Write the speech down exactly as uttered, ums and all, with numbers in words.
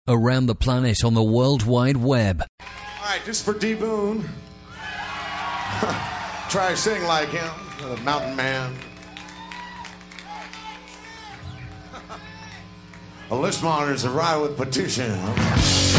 around the planet on the World Wide Web. All right, just for D. Boone. Try to sing like him, the mountain man. A list monitor's arrived with petition.